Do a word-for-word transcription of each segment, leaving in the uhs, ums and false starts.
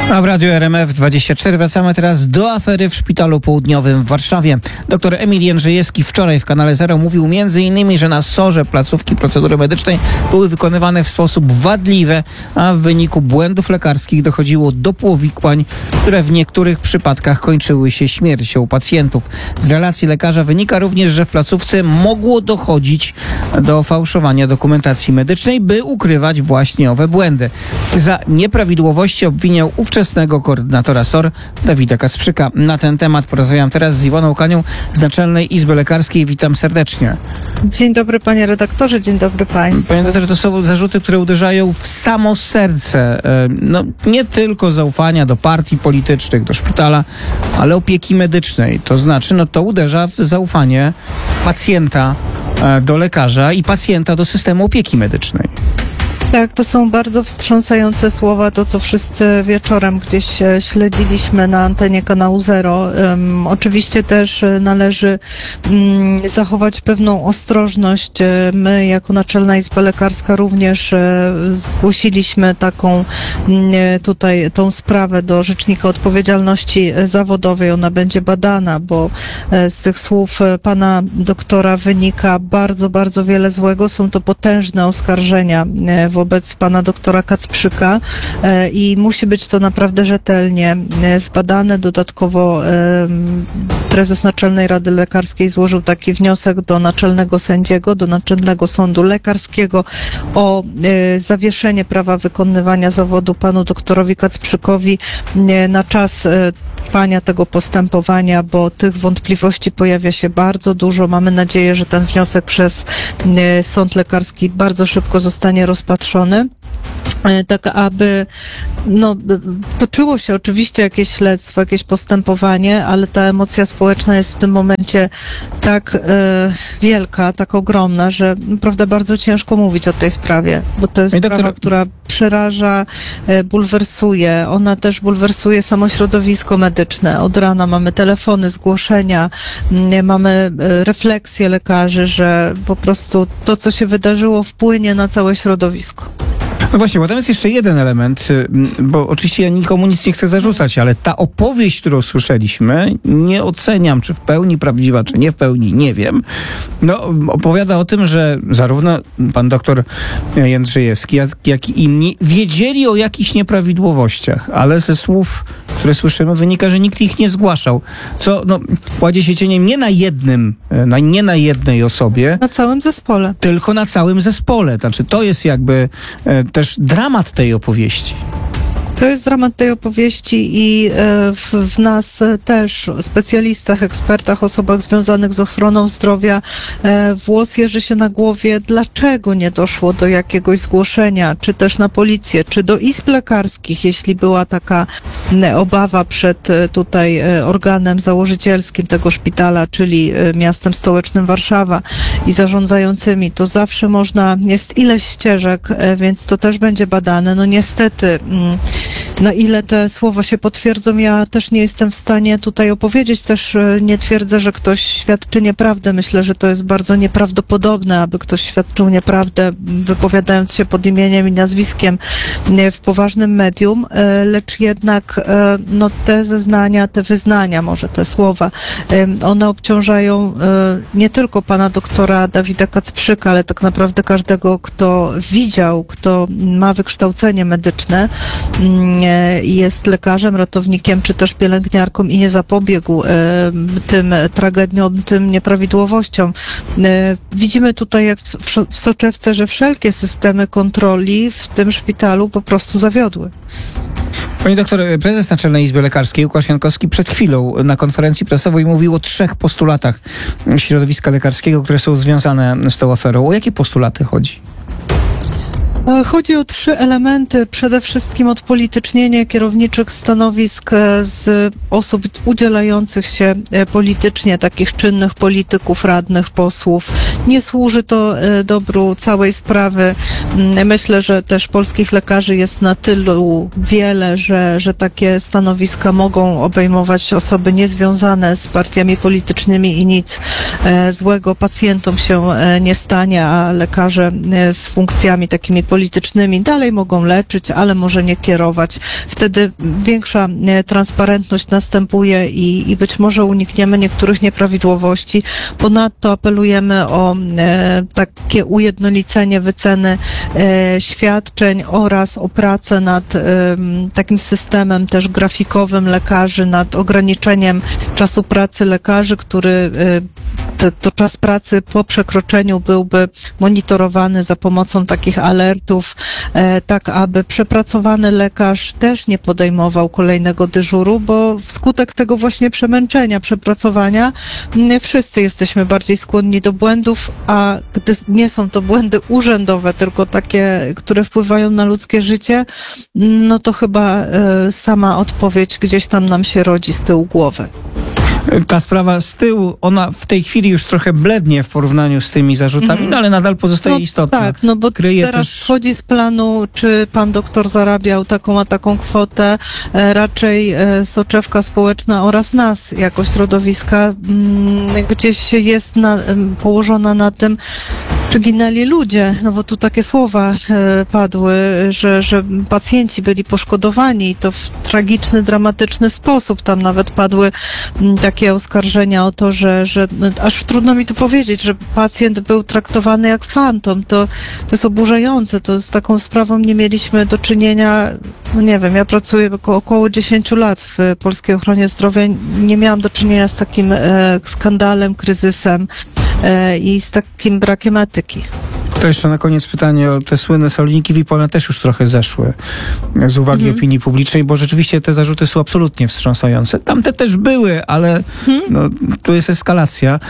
A w Radiu R M F dwadzieścia cztery wracamy teraz do afery w Szpitalu Południowym w Warszawie. Doktor Emil Jędrzejewski wczoraj w Kanale Zero mówił między innymi, że na sorze placówki procedury medycznej były wykonywane w sposób wadliwy, a w wyniku błędów lekarskich dochodziło do powikłań, które w niektórych przypadkach kończyły się śmiercią pacjentów. Z relacji lekarza wynika również, że w placówce mogło dochodzić do fałszowania dokumentacji medycznej, by ukrywać właśnie owe błędy. Za nieprawidłowości obwiniał ówczesnego koordynatora S O R Dawida Kacprzyka. Na ten temat porozmawiam teraz z Iwoną Kanią z Naczelnej Izby Lekarskiej. Witam serdecznie. Dzień dobry panie redaktorze, dzień dobry państwu. Panie redaktorze, to są zarzuty, które uderzają w samo serce, no nie tylko zaufania do partii politycznych, do szpitala, ale opieki medycznej. To znaczy, no to uderza w zaufanie pacjenta do lekarza i pacjenta do systemu opieki medycznej. Tak, to są bardzo wstrząsające słowa, to co wszyscy wieczorem gdzieś śledziliśmy na antenie kanału Zero. Um, oczywiście też należy um, zachować pewną ostrożność. My jako Naczelna Izba Lekarska również um, zgłosiliśmy taką um, tutaj tą sprawę do Rzecznika Odpowiedzialności Zawodowej. Ona będzie badana, bo um, z tych słów pana doktora wynika bardzo, bardzo wiele złego. Są to potężne oskarżenia um, wobec pana doktora Kacprzyka i musi być to naprawdę rzetelnie zbadane. Dodatkowo prezes Naczelnej Rady Lekarskiej złożył taki wniosek do naczelnego sędziego, do Naczelnego Sądu Lekarskiego o zawieszenie prawa wykonywania zawodu panu doktorowi Kacprzykowi na czas trwania tego postępowania, bo tych wątpliwości pojawia się bardzo dużo. Mamy nadzieję, że ten wniosek przez Sąd Lekarski bardzo szybko zostanie rozpatrzony, tak aby no, toczyło się oczywiście jakieś śledztwo, jakieś postępowanie, ale ta emocja społeczna jest w tym momencie tak e, wielka, tak ogromna, że naprawdę bardzo ciężko mówić o tej sprawie, bo to jest doktor... sprawa, która przeraża, e, bulwersuje. Ona też bulwersuje samo środowisko medyczne. Od rana mamy telefony, zgłoszenia, m, mamy e, refleksje lekarzy, że po prostu to, co się wydarzyło, wpłynie na całe środowisko. No właśnie, bo tam jest jeszcze jeden element, bo oczywiście ja nikomu nic nie chcę zarzucać, ale ta opowieść, którą słyszeliśmy, nie oceniam, czy w pełni prawdziwa, czy nie w pełni, nie wiem. No, opowiada o tym, że zarówno pan doktor Jędrzejewski, jak, jak i inni wiedzieli o jakichś nieprawidłowościach, ale ze słów, które słyszymy, wynika, że nikt ich nie zgłaszał. Co, no, kładzie się cieniem nie na jednym, na, nie na jednej osobie. Na całym zespole. Tylko na całym zespole. Znaczy, to jest jakby e, też dramat tej opowieści. To jest dramat tej opowieści i w, w nas też, specjalistach, ekspertach, osobach związanych z ochroną zdrowia, włos jeży się na głowie, dlaczego nie doszło do jakiegoś zgłoszenia, czy też na policję, czy do izb lekarskich, jeśli była taka obawa przed tutaj organem założycielskim tego szpitala, czyli miastem stołecznym Warszawa i zarządzającymi, to zawsze można, jest ileś ścieżek, więc to też będzie badane. No niestety, na ile te słowa się potwierdzą, ja też nie jestem w stanie tutaj opowiedzieć. Też nie twierdzę, że ktoś świadczy nieprawdę. Myślę, że to jest bardzo nieprawdopodobne, aby ktoś świadczył nieprawdę, wypowiadając się pod imieniem i nazwiskiem w poważnym medium, lecz jednak no, te zeznania, te wyznania, może te słowa, one obciążają nie tylko pana doktora Dawida Kacprzyka, ale tak naprawdę każdego, kto widział, kto ma wykształcenie medyczne, jest lekarzem, ratownikiem, czy też pielęgniarką i nie zapobiegł e, tym tragediom, tym nieprawidłowościom. E, widzimy tutaj, jak w, w soczewce, że wszelkie systemy kontroli w tym szpitalu po prostu zawiodły. Pani doktor, prezes Naczelnej Izby Lekarskiej Łukasz Jankowski przed chwilą na konferencji prasowej mówił o trzech postulatach środowiska lekarskiego, które są związane z tą aferą. O jakie postulaty chodzi? Chodzi o trzy elementy. Przede wszystkim odpolitycznienie kierowniczych stanowisk z osób udzielających się politycznie, takich czynnych polityków, radnych, posłów. Nie służy to dobru całej sprawy. Myślę, że też polskich lekarzy jest na tylu wiele, że, że takie stanowiska mogą obejmować osoby niezwiązane z partiami politycznymi i nic złego pacjentom się nie stanie, a lekarze z funkcjami takiego takimi politycznymi. Dalej mogą leczyć, ale może nie kierować. Wtedy większa transparentność następuje i, i być może unikniemy niektórych nieprawidłowości. Ponadto apelujemy o e, takie ujednolicenie wyceny e, świadczeń oraz o pracę nad e, takim systemem też grafikowym lekarzy, nad ograniczeniem czasu pracy lekarzy, który e, to, to czas pracy po przekroczeniu byłby monitorowany za pomocą takich alertów, e, tak aby przepracowany lekarz też nie podejmował kolejnego dyżuru, bo wskutek tego właśnie przemęczenia, przepracowania m, wszyscy jesteśmy bardziej skłonni do błędów, a gdy nie są to błędy urzędowe, tylko takie, które wpływają na ludzkie życie, no to chyba e, sama odpowiedź gdzieś tam nam się rodzi z tyłu głowy. Ta sprawa z tyłu, ona w tej chwili już trochę blednie w porównaniu z tymi zarzutami, mm-hmm. no ale nadal pozostaje no, istotna. Tak, no bo Kryje teraz też... wchodzi z planu, czy pan doktor zarabiał taką a taką kwotę, e, raczej e, soczewka społeczna oraz nas jako środowiska m, gdzieś jest na, m, położona na tym, czy ginęli ludzie, no bo tu takie słowa e, padły, że, że pacjenci byli poszkodowani i to w tragiczny, dramatyczny sposób. Tam nawet padły m, takie oskarżenia o to, że, że no, aż trudno mi to powiedzieć, że pacjent był traktowany jak fantom. To, to jest oburzające, to z taką sprawą nie mieliśmy do czynienia, no nie wiem, ja pracuję około, około dziesięć lat w polskiej ochronie zdrowia, nie miałam do czynienia z takim e, skandalem, kryzysem e, i z takim brakiem etyki. To jeszcze na koniec pytanie o te słynne solniki W I P. One też już trochę zeszły z uwagi mhm. opinii publicznej, bo rzeczywiście te zarzuty są absolutnie wstrząsające. Tamte też były, ale mhm. no, tu jest eskalacja.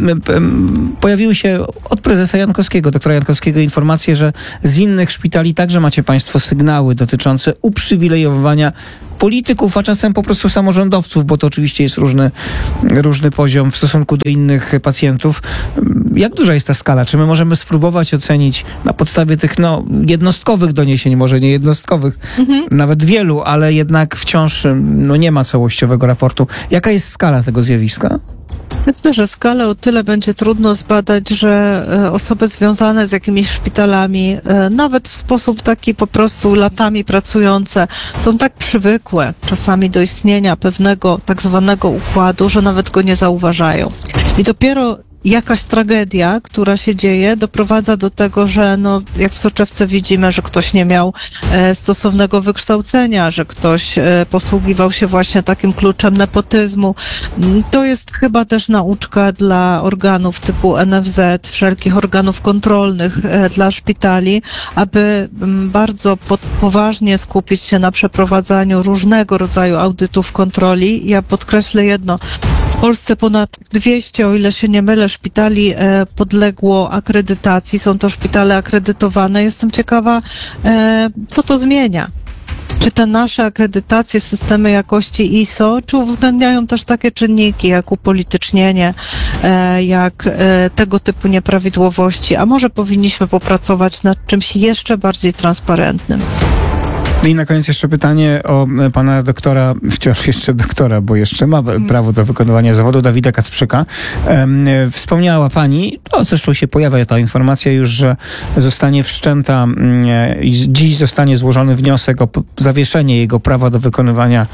Pojawiły się od prezesa Jankowskiego, doktora Jankowskiego informacje, że z innych szpitali także macie państwo sygnały dotyczące uprzywilejowania polityków, a czasem po prostu samorządowców, bo to oczywiście jest różny, różny poziom w stosunku do innych pacjentów. Jak duża jest ta skala? Czy my możemy spróbować ocenić na podstawie tych no, jednostkowych doniesień, może nie jednostkowych, mhm. nawet wielu, ale jednak wciąż no, nie ma całościowego raportu. Jaka jest skala tego zjawiska? Myślę, że skalę o tyle będzie trudno zbadać, że osoby związane z jakimiś szpitalami, nawet w sposób taki po prostu latami pracujące, są tak przywykłe czasami do istnienia pewnego tak zwanego układu, że nawet go nie zauważają. I dopiero jakaś tragedia, która się dzieje, doprowadza do tego, że no, jak w soczewce widzimy, że ktoś nie miał e, stosownego wykształcenia, że ktoś e, posługiwał się właśnie takim kluczem nepotyzmu. To jest chyba też nauczka dla organów typu N F Z, wszelkich organów kontrolnych e, dla szpitali, aby m, bardzo pod, poważnie skupić się na przeprowadzaniu różnego rodzaju audytów kontroli. Ja podkreślę jedno, w Polsce ponad dwieście, o ile się nie mylę, szpitali e, podległo akredytacji. Są to szpitale akredytowane. Jestem ciekawa, e, co to zmienia. Czy te nasze akredytacje, systemy jakości I S O, czy uwzględniają też takie czynniki jak upolitycznienie, e, jak e, tego typu nieprawidłowości, a może powinniśmy popracować nad czymś jeszcze bardziej transparentnym. I na koniec jeszcze pytanie o pana doktora, wciąż jeszcze doktora, bo jeszcze ma prawo do wykonywania zawodu, Dawida Kacprzyka. Wspomniała pani, to zresztą się pojawia ta informacja już, że zostanie wszczęta i dziś zostanie złożony wniosek o zawieszenie jego prawa do wykonywania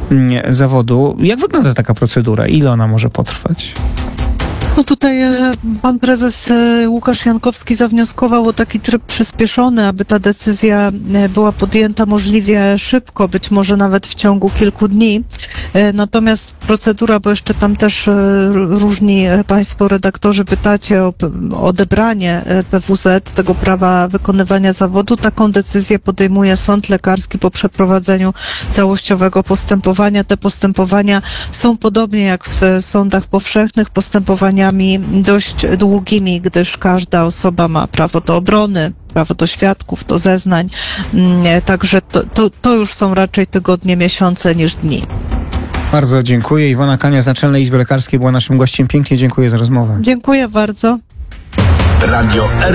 zawodu. Jak wygląda taka procedura? Ile ona może potrwać? No tutaj pan prezes Łukasz Jankowski zawnioskował o taki tryb przyspieszony, aby ta decyzja była podjęta możliwie szybko, być może nawet w ciągu kilku dni. Natomiast procedura, bo jeszcze tam też różni państwo redaktorzy pytacie o odebranie P W Z, tego prawa wykonywania zawodu, taką decyzję podejmuje sąd lekarski po przeprowadzeniu całościowego postępowania. Te postępowania są podobnie jak w sądach powszechnych, postępowania dość długimi, gdyż każda osoba ma prawo do obrony, prawo do świadków, do zeznań. Także to, to, to już są raczej tygodnie, miesiące niż dni. Bardzo dziękuję. Iwona Kania z Naczelnej Izby Lekarskiej była naszym gościem. Pięknie dziękuję za rozmowę. Dziękuję bardzo. Radio